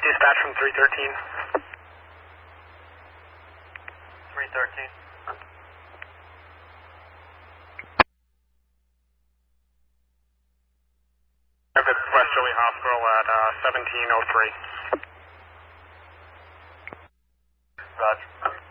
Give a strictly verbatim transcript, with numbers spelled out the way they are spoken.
Dispatch from three thirteen. three thirteen. West Philly Hospital at uh, seventeen oh three. Roger.